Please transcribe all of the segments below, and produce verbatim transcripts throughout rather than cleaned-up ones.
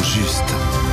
juste.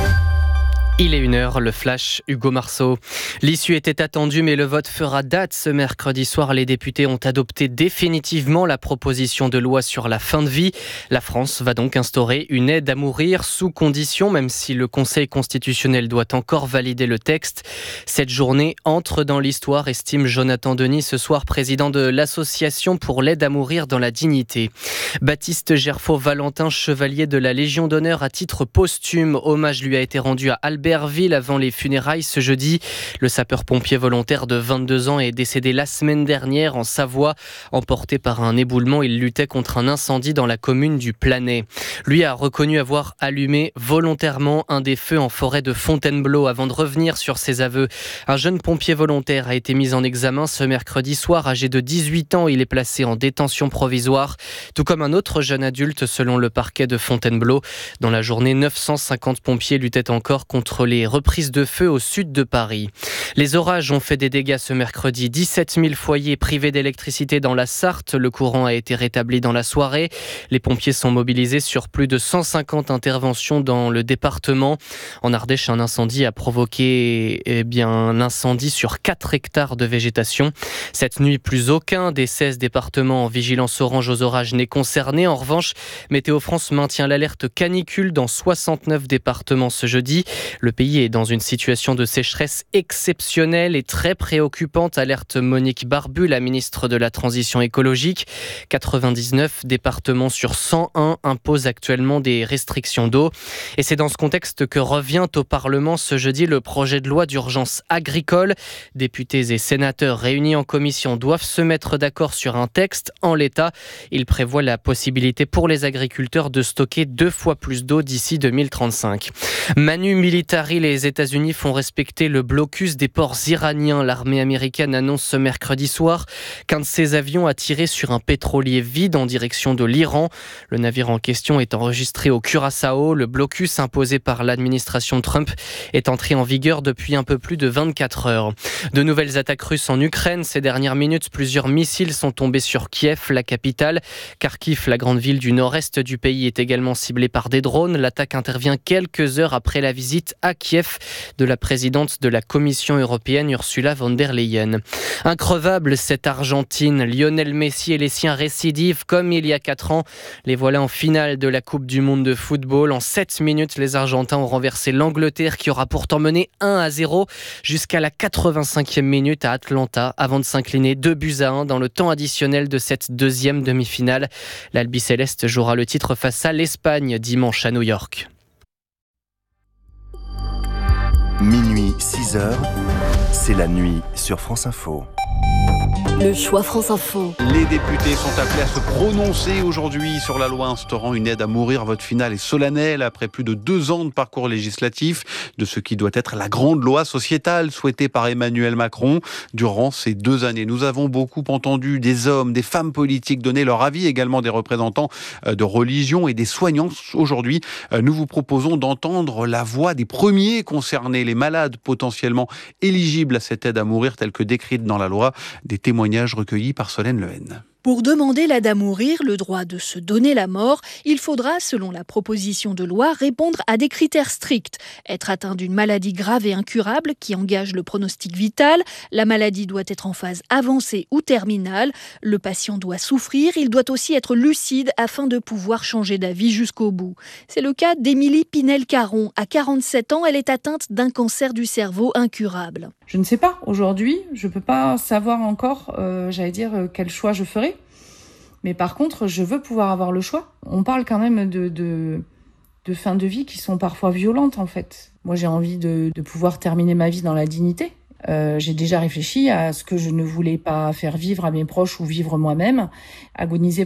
Il est une heure, le flash Hugo Marceau. L'issue était attendue, mais le vote fera date. Ce mercredi soir, les députés ont adopté définitivement la proposition de loi sur la fin de vie. La France va donc instaurer une aide à mourir sous condition, même si le Conseil constitutionnel doit encore valider le texte. Cette journée entre dans l'histoire, estime Jonathan Denis, ce soir président de l'Association pour l'aide à mourir dans la dignité. Baptiste Gerfaut-Valentin, chevalier de la Légion d'honneur à titre posthume. Hommage lui a été rendu à Albert Ville avant les funérailles ce jeudi. Le sapeur-pompier volontaire de vingt-deux ans est décédé la semaine dernière en Savoie. Emporté par un éboulement, il luttait contre un incendie dans la commune du Planay. Lui a reconnu avoir allumé volontairement un des feux en forêt de Fontainebleau avant de revenir sur ses aveux. Un jeune pompier volontaire a été mis en examen ce mercredi soir. Âgé de dix-huit ans, il est placé en détention provisoire, tout comme un autre jeune adulte selon le parquet de Fontainebleau. Dans la journée, neuf cent cinquante pompiers luttaient encore contre les reprises de feu au sud de Paris. Les orages ont fait des dégâts ce mercredi. dix-sept mille foyers privés d'électricité dans la Sarthe. Le courant a été rétabli dans la soirée. Les pompiers sont mobilisés sur plus de cent cinquante interventions dans le département. En Ardèche, un incendie a provoqué eh bien, un incendie sur quatre hectares de végétation. Cette nuit, plus aucun des seize départements en vigilance orange aux orages n'est concerné. En revanche, Météo France maintient l'alerte canicule dans soixante-neuf départements ce jeudi. Le pays est dans une situation de sécheresse exceptionnelle et très préoccupante, alerte Monique Barbu, la ministre de la Transition écologique. quatre-vingt-dix-neuf départements sur cent un imposent actuellement des restrictions d'eau. Et c'est dans ce contexte que revient au Parlement ce jeudi le projet de loi d'urgence agricole. Députés et sénateurs réunis en commission doivent se mettre d'accord sur un texte. En l'état, il prévoit la possibilité pour les agriculteurs de stocker deux fois plus d'eau d'ici deux mille trente-cinq. Manu Militari, les États-Unis font respecter le blocus des ports iraniens. L'armée américaine annonce ce mercredi soir qu'un de ses avions a tiré sur un pétrolier vide en direction de l'Iran. Le navire en question est enregistré au Curaçao. Le blocus imposé par l'administration Trump est entré en vigueur depuis un peu plus de vingt-quatre heures. De nouvelles attaques russes en Ukraine. Ces dernières minutes, plusieurs missiles sont tombés sur Kiev, la capitale. Kharkiv, la grande ville du nord-est du pays, est également ciblée par des drones. L'attaque intervient quelques heures après la visite à Kiev de la présidente de la Commission européenne, Ursula von der Leyen. Increvable cette Argentine. Lionel Messi et les siens récidivent comme il y a quatre ans. Les voilà en finale de la Coupe du Monde de football. En sept minutes, les Argentins ont renversé l'Angleterre qui aura pourtant mené un à zéro jusqu'à la quatre-vingt-cinquième minute à Atlanta avant de s'incliner deux buts à un dans le temps additionnel de cette deuxième demi-finale. L'Albiceleste jouera le titre face à l'Espagne dimanche à New York. Minuit, six heures, c'est la nuit sur France Info. Le choix France Info. Les députés sont appelés à se prononcer aujourd'hui sur la loi instaurant une aide à mourir. Vote final est solennel après plus de deux ans de parcours législatif de ce qui doit être la grande loi sociétale souhaitée par Emmanuel Macron. Durant ces deux années, nous avons beaucoup entendu des hommes, des femmes politiques donner leur avis, également des représentants de religion et des soignants. Aujourd'hui, nous vous proposons d'entendre la voix des premiers concernés, les malades potentiellement éligibles à cette aide à mourir telle que décrite dans la loi. Des témoignages recueillis par Solène Lehen. Pour demander l'aide à mourir, le droit de se donner la mort, il faudra, selon la proposition de loi, répondre à des critères stricts. Être atteint d'une maladie grave et incurable qui engage le pronostic vital, la maladie doit être en phase avancée ou terminale, le patient doit souffrir, il doit aussi être lucide afin de pouvoir changer d'avis jusqu'au bout. C'est le cas d'Émilie Pinel-Caron. À quarante-sept ans, elle est atteinte d'un cancer du cerveau incurable. Je ne sais pas. Aujourd'hui, je ne peux pas savoir encore, euh, j'allais dire, euh, quel choix je ferai. Mais par contre, je veux pouvoir avoir le choix. On parle quand même de, de, de fins de vie qui sont parfois violentes, en fait. Moi, j'ai envie de, de pouvoir terminer ma vie dans la dignité. Euh, j'ai déjà réfléchi à ce que je ne voulais pas faire vivre à mes proches ou vivre moi-même. Agoniser